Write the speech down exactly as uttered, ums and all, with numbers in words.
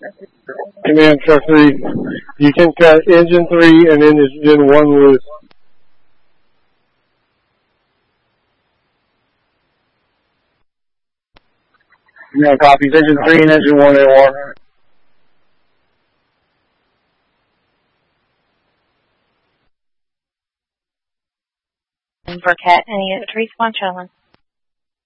Command truck three. You can cut engine three and engine one loose. Command copies engine three and engine one A O R. Burkett, any response, Sherlin?